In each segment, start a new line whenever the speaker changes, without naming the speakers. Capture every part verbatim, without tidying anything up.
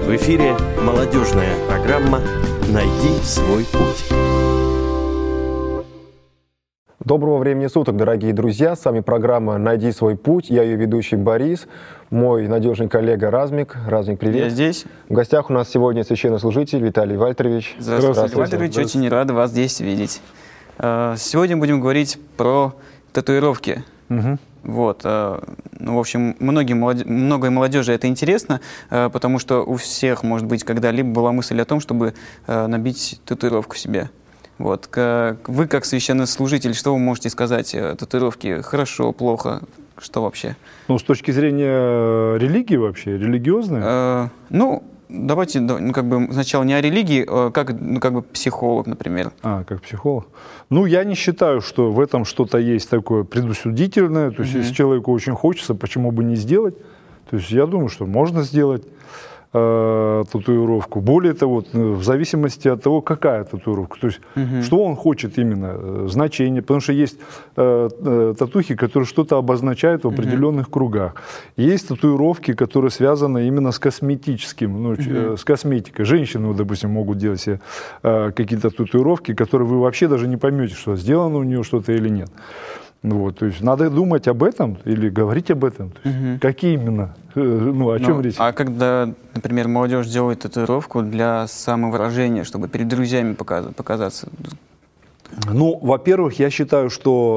В эфире молодежная программа «Найди свой путь».
Доброго времени суток, дорогие друзья. С вами программа «Найди свой путь». Я ее ведущий Борис, мой надежный коллега Размик. Размик, привет.
Я здесь.
В гостях у нас сегодня священнослужитель Виталий Вальтерович.
Здравствуйте, Здравствуйте. Вальтерович. Здравствуйте. Очень рад вас здесь видеть. Сегодня будем говорить про татуировки. Угу. Вот, ну, в общем, многим молоде... многой молодежи это интересно, потому что у всех, может быть, когда-либо была мысль о том, чтобы набить татуировку себе. Вот. Вы, как священнослужитель, что вы можете сказать о татуировке? Хорошо, плохо? Что вообще?
Ну, с точки зрения религии вообще, религиозной?
Э, ну, давайте ну, как бы сначала не о религии, а как, ну, как бы психолог, например.
А, как психолог? Ну, я не считаю, что в этом что-то есть такое предусудительное. То есть, mm-hmm. если человеку очень хочется, почему бы не сделать? То есть, я думаю, что можно сделать э, татуировку. Более того, в зависимости от того, какая татуировка. То есть, mm-hmm. что он хочет именно, значение. Потому что есть э, э, татухи, которые что-то обозначают в определенных mm-hmm. кругах. Есть татуировки, которые связаны именно с косметическим, ну, mm-hmm. э, с косметикой. Женщины, вот, допустим, могут делать себе э, какие-то татуировки, которые вы вообще даже не поймете, что сделано у нее что-то или нет. Вот, то есть надо думать об этом или говорить об этом. То есть, угу. Какие именно? Ну, о чем
ну,
речь?
А когда, например, молодежь делает татуировку для самовыражения, чтобы перед друзьями показ- показаться?
Ну, во-первых, я считаю,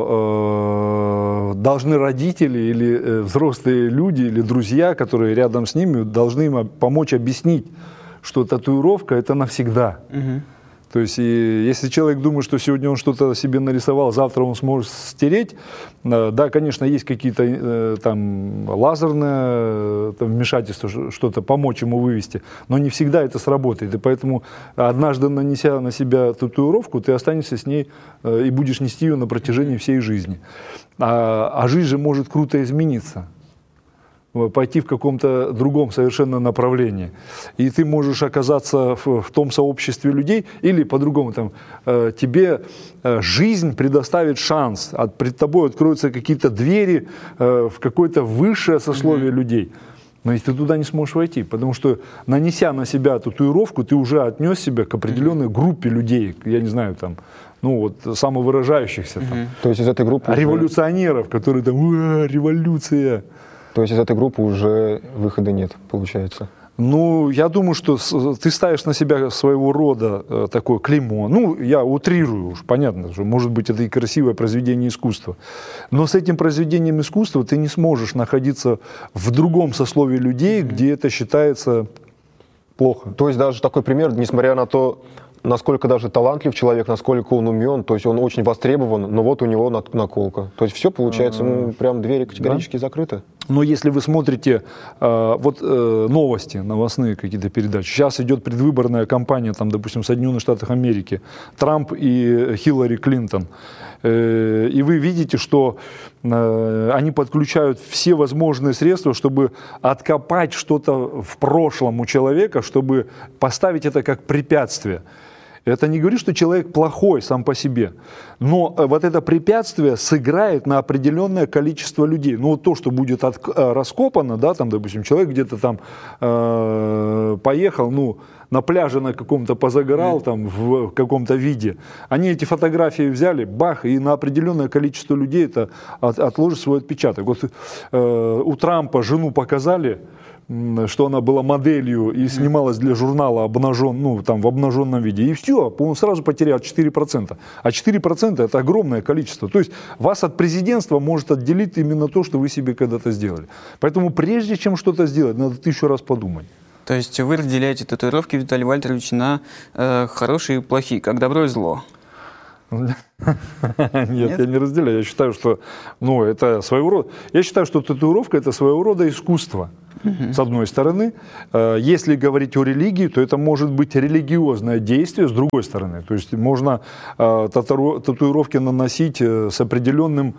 что э, должны родители или э, взрослые люди, или друзья, которые рядом с ними, должны им помочь объяснить, что татуировка – это навсегда. Угу. То есть, и если человек думает, что сегодня он что-то себе нарисовал, завтра он сможет стереть, да, конечно, есть какие-то там лазерное там, вмешательство, что-то помочь ему вывести, но не всегда это сработает. И поэтому, однажды нанеся на себя татуировку, ты останешься с ней и будешь нести ее на протяжении всей жизни. А, а жизнь же может круто измениться, пойти в каком-то другом совершенно направлении. И ты можешь оказаться в, в том сообществе людей, или по-другому, там, э, тебе э, жизнь предоставит шанс, от, пред тобой откроются какие-то двери э, в какое-то высшее сословие mm-hmm. людей. Но и ты туда не сможешь войти, потому что, нанеся на себя татуировку, ты уже отнес себя к определенной группе людей, я не знаю, там, ну вот, самовыражающихся. Mm-hmm. Там,
то есть из этой группы
революционеров, которые там, уа, революция.
То есть из этой группы уже выхода нет, получается?
Ну, я думаю, что ты ставишь на себя своего рода э, такое клеймо. Ну, я утрирую уж, понятно, что может быть это и красивое произведение искусства. Но с этим произведением искусства ты не сможешь находиться в другом сословии людей, mm-hmm. где это считается плохо.
То есть даже такой пример, несмотря на то, насколько даже талантлив человек, насколько он умен, то есть он очень востребован, но вот у него наколка. То есть все, получается, ему прям двери категорически да? закрыты.
Но если вы смотрите э, вот э, новости, новостные какие-то передачи, сейчас идет предвыборная кампания, там, допустим, в Соединенных Штатах Америки, Трамп и Хиллари Клинтон, э, и вы видите, что э, они подключают все возможные средства, чтобы откопать что-то в прошлом у человека, чтобы поставить это как препятствие. Это не говорит, что человек плохой сам по себе, но вот это препятствие сыграет на определенное количество людей. Ну вот то, что будет от, раскопано, да, там, допустим, человек где-то там э, поехал, ну, на пляже на каком-то позагорал, там, в каком-то виде. Они эти фотографии взяли, бах, и на определенное количество людей это от, отложит свой отпечаток. Вот э, у Трампа жену показали, что она была моделью и снималась для журнала обнажен, ну, там, в обнаженном виде. И все, он сразу потерял четыре процента. А четыре процента это огромное количество. То есть вас от президентства может отделить именно то, что вы себе когда-то сделали. Поэтому прежде чем что-то сделать, надо тысячу раз подумать.
То есть вы разделяете татуировки, Виталий Вальтерович, на э, хорошие и плохие, как добро и зло?
Нет, Нет, я не разделяю. Я считаю, что ну, это своего рода. Я считаю, что татуировка это своего рода искусство. Uh-huh. С одной стороны, если говорить о религии, то это может быть религиозное действие, с другой стороны. То есть можно татуировки наносить с определенным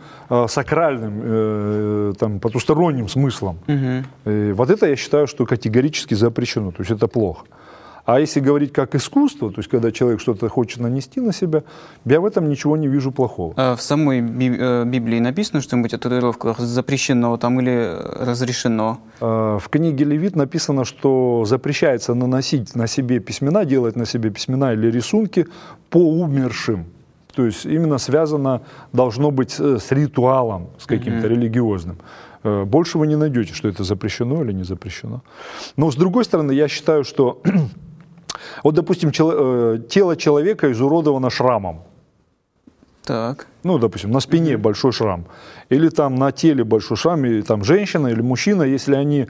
сакральным, там, потусторонним смыслом. Uh-huh. И вот это я считаю, что категорически запрещено. То есть это плохо. А если говорить как искусство, то есть когда человек что-то хочет нанести на себя, я в этом ничего не вижу плохого.
А в самой Библии написано что-нибудь о татуировках? Запрещено там или разрешено?
В книге Левит написано, что запрещается наносить на себе письмена, делать на себе письмена или рисунки по умершим. То есть именно связано должно быть с ритуалом, с каким-то mm-hmm. религиозным. Больше вы не найдете, что это запрещено или не запрещено. Но с другой стороны, я считаю, что вот, допустим, тело человека изуродовано шрамом.
Так.
Ну, допустим, на спине mm-hmm. большой шрам. Или там на теле большой шрам, и там женщина или мужчина, если они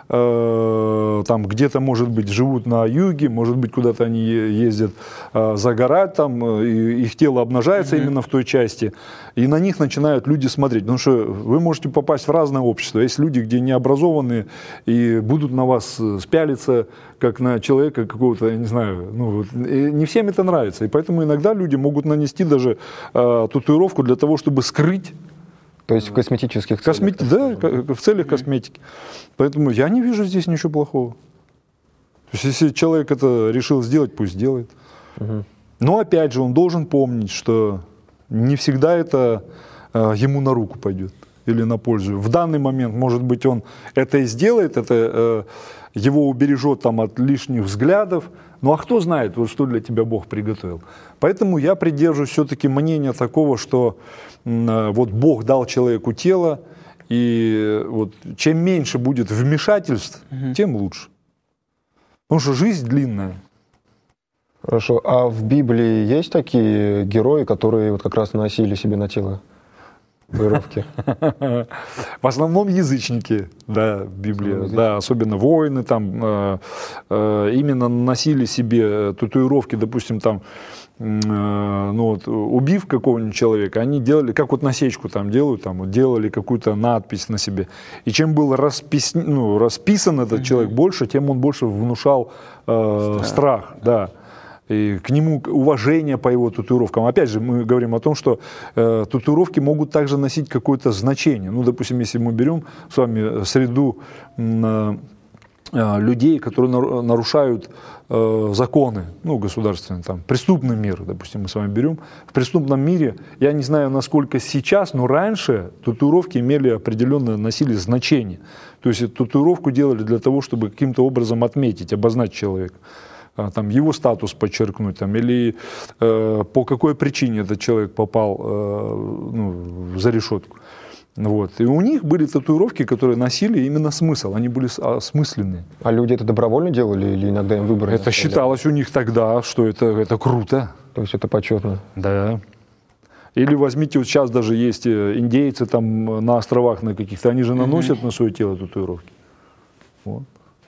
э, там где-то, может быть, живут на юге, может быть, куда-то они ездят э, загорать, там, и их тело обнажается mm-hmm. именно в той части, и на них начинают люди смотреть. Потому что вы можете попасть в разное общество. Есть люди, где необразованные, и будут на вас спялиться, как на человека какого-то, я не знаю, ну, вот, не всем это нравится. И поэтому иногда люди могут нанести даже э, татуировку для того, чтобы скрыть.
То есть в косметических целях?
Космет... Да, в целях косметики. Поэтому я не вижу здесь ничего плохого. То есть если человек это решил сделать, пусть делает. Угу. Но опять же, он должен помнить, что не всегда это э, ему на руку пойдет или на пользу. В данный момент, может быть, он это и сделает, это э, его убережет там, от лишних взглядов. Ну а кто знает, вот, что для тебя Бог приготовил. Поэтому я придерживаюсь все-таки мнения такого, что э, вот Бог дал человеку тело, и вот, чем меньше будет вмешательств, угу. тем лучше. Потому что жизнь длинная.
Хорошо. А в Библии есть такие герои, которые вот как раз наносили себе на тело татуировки?
В основном язычники, да, Библия, да, особенно воины там э, э, именно наносили себе татуировки, допустим, там, э, ну вот, убив какого-нибудь человека, они делали, как вот насечку там делают, там, вот, делали какую-то надпись на себе. И чем был распис, ну, расписан этот mm-hmm. человек больше, тем он больше внушал э, страх, страх да. И к нему уважение по его татуировкам. Опять же, мы говорим о том, что э, татуировки могут также носить какое-то значение. Ну, допустим, если мы берем с вами среду э, э, людей, которые нарушают э, законы, ну, государственные, там, преступный мир, допустим, мы с вами берем. В преступном мире, я не знаю, насколько сейчас, но раньше татуировки имели определенное, носили значение. То есть татуировку делали для того, чтобы каким-то образом отметить, обозначить человека. Там, его статус подчеркнуть, там, или э, по какой причине этот человек попал э, ну, за решетку. Вот. И у них были татуировки, которые носили именно смысл, они были осмысленные.
А люди это добровольно делали или иногда им выборы?
Это считалось у них тогда, что это, это круто.
То есть это почетно?
Да. Или возьмите, вот сейчас даже есть индейцы там на островах на каких-то, они же наносят mm-hmm. на свое тело татуировки. Вот.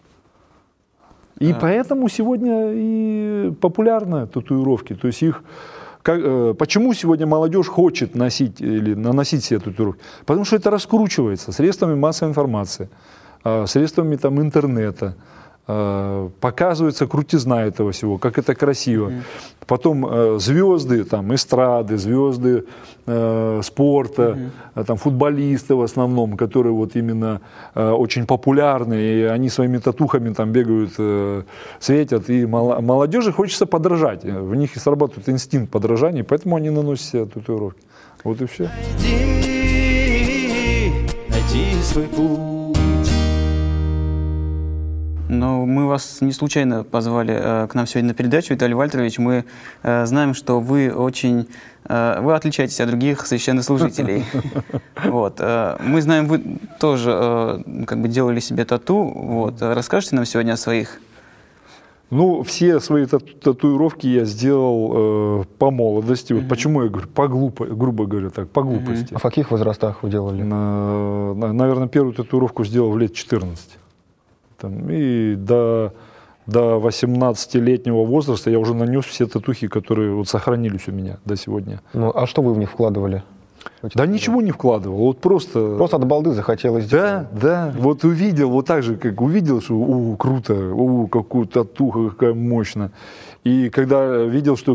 И а. поэтому сегодня и популярны татуировки. То есть их, как, э, почему сегодня молодежь хочет носить или наносить себе татуировки? Потому что это раскручивается средствами массовой информации, э, средствами там, интернета. Э, показывается крутизна этого всего, как это красиво. Mm-hmm. Потом э, звезды, там, эстрады, звезды э, спорта, mm-hmm. там, футболисты в основном, которые вот именно э, очень популярны, и они своими татухами там бегают, э, светят, и мол- молодежи хочется подражать. В них и срабатывает инстинкт подражания, поэтому они наносят себе татуировки. Вот и все.
Найди, найди свой путь.
Но мы вас не случайно позвали э, к нам сегодня на передачу, Виталий Вальтерович. Мы э, знаем, что вы очень... Э, вы отличаетесь от других священнослужителей. Вот. Э, мы знаем, вы тоже э, как бы делали себе тату. Вот. Расскажите нам сегодня о своих.
Ну, все свои тату- татуировки я сделал э, по молодости. Mm-hmm. Вот почему я говорю, по глупо, грубо говоря, так, по глупости.
Mm-hmm. А в каких возрастах вы делали?
На, на, наверное, первую татуировку сделал в лет четырнадцать. Там, и до, до восемнадцатилетнего возраста я уже нанес все татухи, которые вот сохранились у меня до сегодня.
Ну, а что вы в них вкладывали?
Да ничего не вкладывал, вот просто...
Просто от балды захотелось
Да,
сделать.
да, вот увидел, вот так же, как увидел, что у, круто, у, какую татуха, какая мощная. И когда видел, что